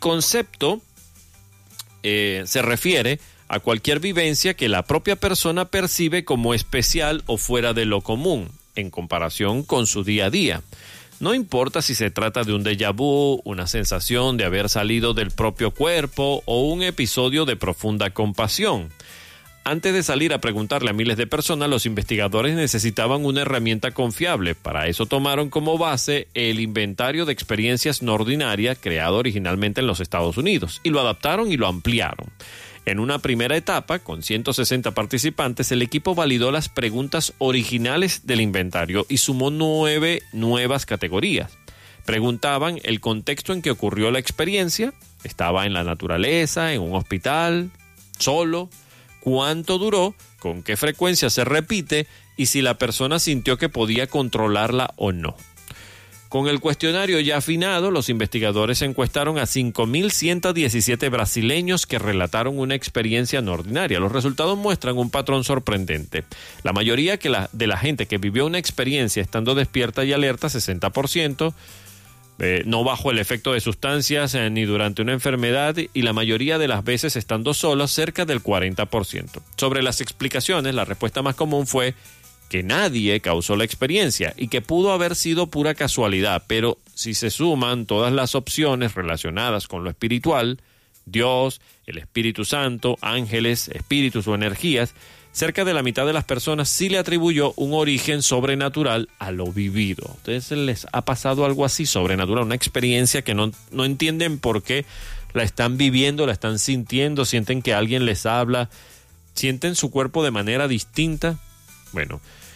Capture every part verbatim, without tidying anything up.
concepto eh, se refiere a cualquier vivencia que la propia persona percibe como especial o fuera de lo común, en comparación con su día a día. No importa si se trata de un déjà vu, una sensación de haber salido del propio cuerpo o un episodio de profunda compasión. Antes de salir a preguntarle a miles de personas, los investigadores necesitaban una herramienta confiable. Para eso tomaron como base el inventario de experiencias no ordinarias creado originalmente en los Estados Unidos y lo adaptaron y lo ampliaron. En una primera etapa, con ciento sesenta participantes, el equipo validó las preguntas originales del inventario y sumó nueve nuevas categorías. Preguntaban el contexto en que ocurrió la experiencia, estaba en la naturaleza, en un hospital, solo, cuánto duró, con qué frecuencia se repite y si la persona sintió que podía controlarla o no. Con el cuestionario ya afinado, los investigadores encuestaron a cinco mil ciento diecisiete brasileños que relataron una experiencia no ordinaria. Los resultados muestran un patrón sorprendente. La mayoría que la, de la gente que vivió una experiencia estando despierta y alerta, sesenta por ciento, eh, no bajo el efecto de sustancias eh, ni durante una enfermedad, y la mayoría de las veces estando solos, cerca del cuarenta por ciento. Sobre las explicaciones, la respuesta más común fue que nadie causó la experiencia y que pudo haber sido pura casualidad, pero si se suman todas las opciones relacionadas con lo espiritual, Dios, el Espíritu Santo, ángeles, espíritus o energías, cerca de la mitad de las personas sí le atribuyó un origen sobrenatural a lo vivido. ¿A ustedes les ha pasado algo así sobrenatural? Una experiencia que no, no entienden por qué la están viviendo, la están sintiendo, sienten que alguien les habla, sienten su cuerpo de manera distinta. Bueno,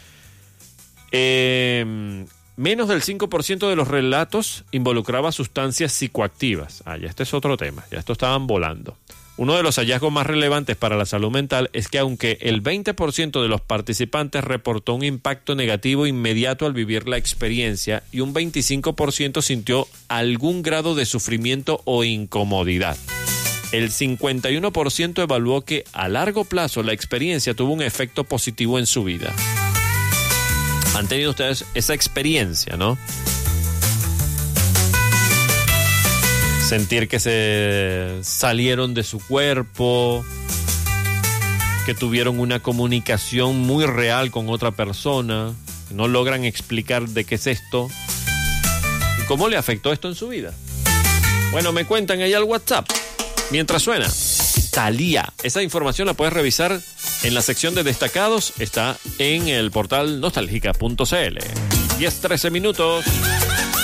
Eh, menos del cinco por ciento de los relatos involucraba sustancias psicoactivas. Ah, ya este es otro tema, ya esto estaban volando. Uno de los hallazgos más relevantes para la salud mental es que aunque el veinte por ciento de los participantes reportó un impacto negativo inmediato al vivir la experiencia y un veinticinco por ciento sintió algún grado de sufrimiento o incomodidad. El cincuenta y uno por ciento evaluó que a largo plazo la experiencia tuvo un efecto positivo en su vida. Han tenido ustedes esa experiencia, ¿no? Sentir que se salieron de su cuerpo, que tuvieron una comunicación muy real con otra persona, no logran explicar de qué es esto y cómo le afectó esto en su vida. Bueno, me cuentan ahí al WhatsApp. Mientras suena Thalía, esa información la puedes revisar en la sección de destacados, está en el portal nostalgica punto c l. diez trece minutos.